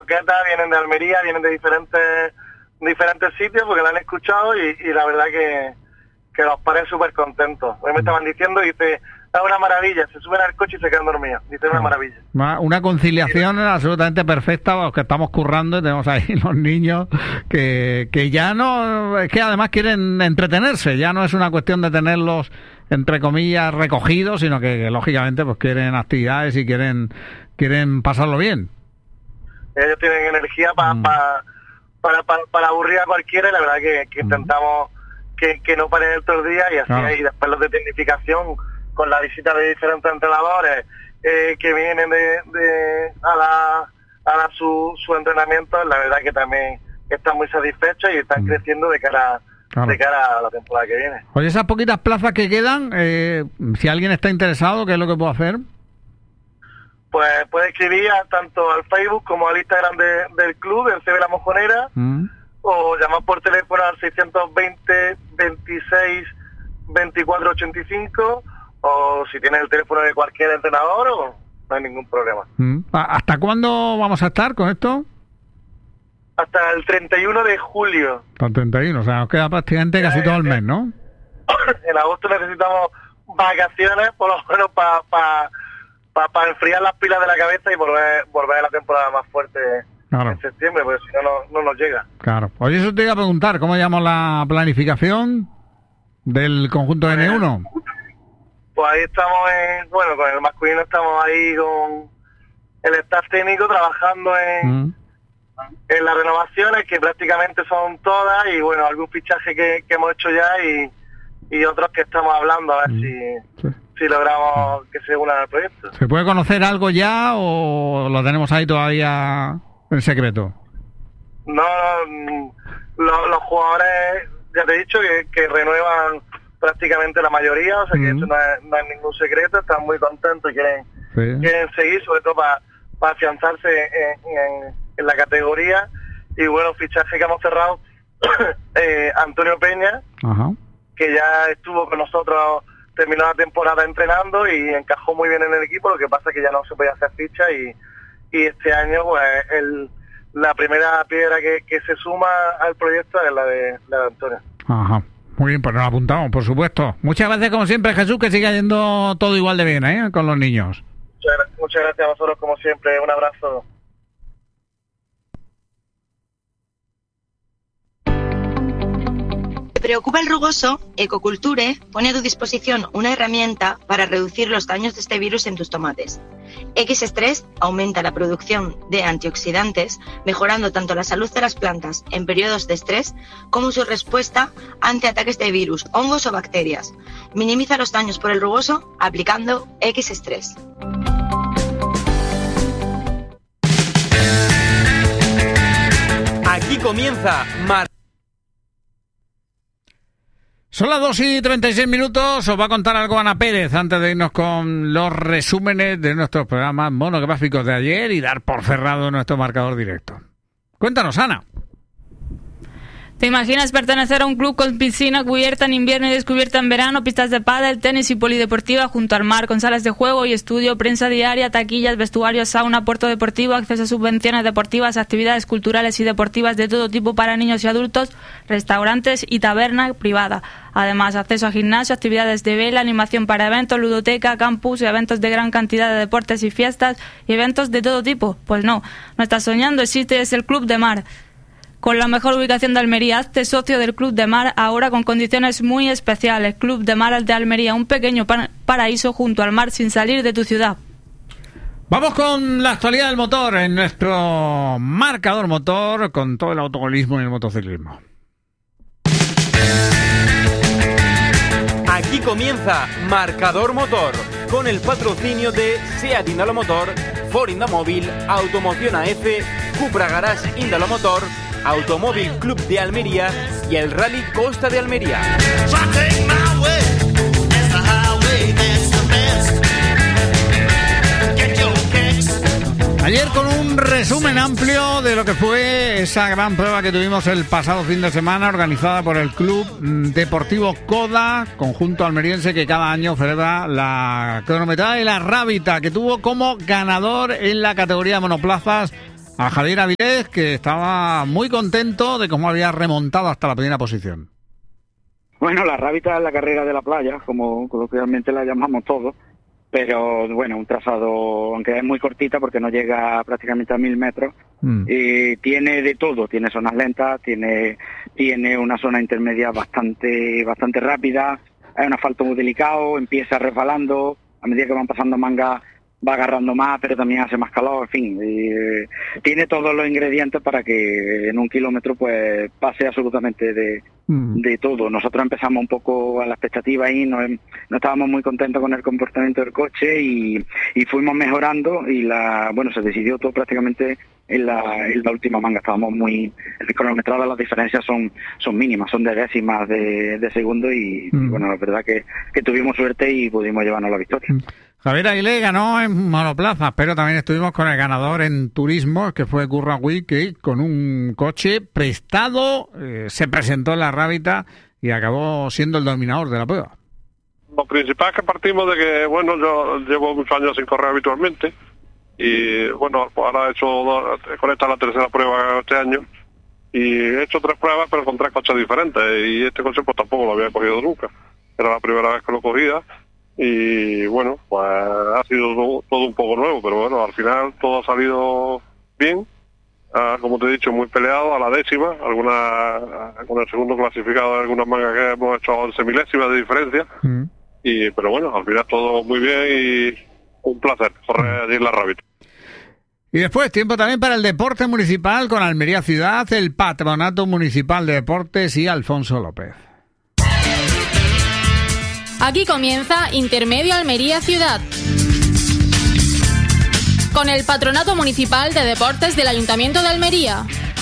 vienen de Almería, vienen de diferentes sitios porque la han escuchado y la verdad que los padres súper contentos. Hoy me estaban diciendo y dice, es una maravilla, se suben al coche y se quedan dormidos. Dice, una maravilla. Una conciliación absolutamente perfecta, los que estamos currando y tenemos ahí los niños que ya no, es que además quieren entretenerse, ya no es una cuestión de tenerlos entre comillas recogidos, sino que lógicamente pues quieren actividades y quieren pasarlo bien. Ellos tienen energía para aburrir a cualquiera y la verdad que intentamos que no paren todo el día y así, y después los de tecnificación con la visita de diferentes entrenadores que vienen a su entrenamiento, la verdad que también están muy satisfechos y están creciendo de cara a la temporada que viene. Oye, esas poquitas plazas que quedan, si alguien está interesado, ¿qué es lo que puedo hacer? Pues puede escribir tanto al Facebook como al Instagram del club, del CB La Mojonera, o llamar por teléfono al 620 26 24 85, o si tienes el teléfono de cualquier entrenador, no hay ningún problema. ¿Hasta cuándo vamos a estar con esto? Hasta el 31 de julio. Hasta el 31, o sea, nos queda prácticamente casi todo el mes, ¿no? En agosto necesitamos vacaciones, por lo menos para enfriar las pilas de la cabeza y volver a la temporada más fuerte en septiembre, porque si no nos llega. Claro. Oye, eso te iba a preguntar, ¿cómo llamamos la planificación del conjunto N1? Pues ahí estamos con el masculino estamos ahí con el staff técnico trabajando en las renovaciones, que prácticamente son todas, y bueno, algún fichaje que hemos hecho ya y otros que estamos hablando a ver si logramos que se unan al proyecto. ¿Se puede conocer algo ya o lo tenemos ahí todavía en secreto? No, los jugadores, ya te he dicho que renuevan prácticamente la mayoría, o sea que eso no es ningún secreto, están muy contentos y quieren seguir, sobre todo para afianzarse en la categoría. Y bueno, fichaje que hemos cerrado, Antonio Peña, que ya estuvo con nosotros, terminó la temporada entrenando y encajó muy bien en el equipo, lo que pasa es que ya no se podía hacer ficha y este año pues la primera piedra que se suma al proyecto es la de Antonio. Muy bien, pues nos apuntamos, por supuesto. Muchas gracias como siempre, Jesús, que siga yendo todo igual de bien, con los niños. Muchas gracias a vosotros como siempre, un abrazo. ¿Te preocupa el rugoso? Ecoculture pone a tu disposición una herramienta para reducir los daños de este virus en tus tomates. X-Stress aumenta la producción de antioxidantes, mejorando tanto la salud de las plantas en periodos de estrés como su respuesta ante ataques de virus, hongos o bacterias. Minimiza los daños por el rugoso aplicando X-Stress. Aquí comienza Son las 2:36, os va a contar algo Ana Pérez antes de irnos con los resúmenes de nuestros programas monográficos de ayer y dar por cerrado nuestro marcador directo. Cuéntanos, Ana. ¿Te imaginas pertenecer a un club con piscina cubierta en invierno y descubierta en verano, pistas de pádel, tenis y polideportiva junto al mar, con salas de juego y estudio, prensa diaria, taquillas, vestuarios, sauna, puerto deportivo, acceso a subvenciones deportivas, actividades culturales y deportivas de todo tipo para niños y adultos, restaurantes y taberna privada? Además, acceso a gimnasio, actividades de vela, animación para eventos, ludoteca, campus, eventos de gran cantidad de deportes y fiestas y eventos de todo tipo. Pues no estás soñando, existe, es el Club de Mar. Con la mejor ubicación de Almería, hazte socio del Club de Mar ahora con condiciones muy especiales. Club de Mar de Almería, un pequeño paraíso junto al mar sin salir de tu ciudad. Vamos con la actualidad del motor en nuestro marcador motor, con todo el automovilismo y el motociclismo. Aquí comienza Marcador Motor, con el patrocinio de SEAT Indalomotor, Ford Indamóvil, Automoción AF, Cupra Garage Indalomotor, Automóvil Club de Almería y el Rally Costa de Almería. Ayer con un resumen amplio de lo que fue esa gran prueba que tuvimos el pasado fin de semana, organizada por el Club Deportivo Coda, conjunto almeriense que cada año celebra la cronometrada y la rábita, que tuvo como ganador en la categoría monoplazas a Javier Avilés, que estaba muy contento de cómo había remontado hasta la primera posición. Bueno, la Rábita es la carrera de la playa, como coloquialmente la llamamos todos, pero bueno, un trazado, aunque es muy cortita porque no llega prácticamente a 1000 metros, tiene de todo, tiene zonas lentas, tiene una zona intermedia bastante rápida, hay un asfalto muy delicado, empieza resbalando, a medida que van pasando mangas va agarrando más, pero también hace más calor, en fin, tiene todos los ingredientes para que en un kilómetro pues pase absolutamente de todo. Nosotros empezamos un poco a la expectativa y no estábamos muy contentos con el comportamiento del coche y fuimos mejorando y se decidió todo prácticamente en la última manga. Estábamos muy cronometradas, las diferencias son mínimas, son de décimas de segundo y bueno, la verdad que tuvimos suerte y pudimos llevarnos la victoria. Javier Aguilé ganó en monoplazas, pero también estuvimos con el ganador en turismo, que fue Curragüí, que con un coche prestado se presentó en la Rábita y acabó siendo el dominador de la prueba. Lo principal es que partimos de que, bueno, yo llevo muchos años sin correr habitualmente y, bueno, ahora he hecho con esta la tercera prueba este año y he hecho 3 pruebas pero con 3 coches diferentes y este coche pues tampoco lo había cogido nunca. Era la primera vez que lo cogía. Y bueno, pues ha sido todo un poco nuevo, pero bueno, al final todo ha salido bien, como te he dicho, muy peleado a la décima, con el segundo clasificado de algunas mangas que hemos hecho 11 milésimas de diferencia, pero bueno, al final todo muy bien y un placer correr allí en la Rábita. Y después, tiempo también para el deporte municipal con Almería Ciudad, el Patronato Municipal de Deportes y Alfonso López. Aquí comienza Intermedio Almería Ciudad, con el Patronato Municipal de Deportes del Ayuntamiento de Almería.